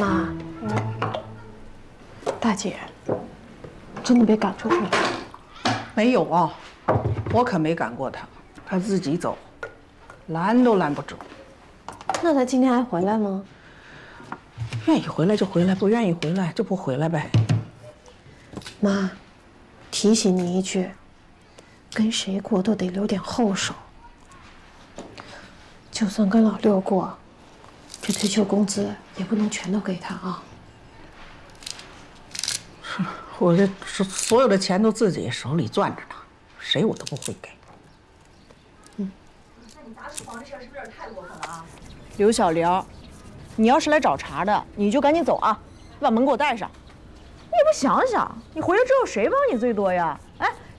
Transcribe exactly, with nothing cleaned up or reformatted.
妈，大姐真的被赶出去了？ 没有啊，我可没赶过他，他自己走，拦都拦不住。 那他今天还回来吗？ 愿意回来就回来，不愿意回来就不回来呗。 妈，提醒你一句，跟谁过都得留点后手。就算跟老六过，这退休工资也不能全都给他啊。 是，我这所有的钱都自己手里攥着呢，谁我都不会给。 嗯。 那你砸厨房这事儿是不是有点太过分了啊？ 刘小玲，你要是来找茬的，你就赶紧走啊，把门给我带上。你也不想想，你回来之后谁帮你最多呀？哎，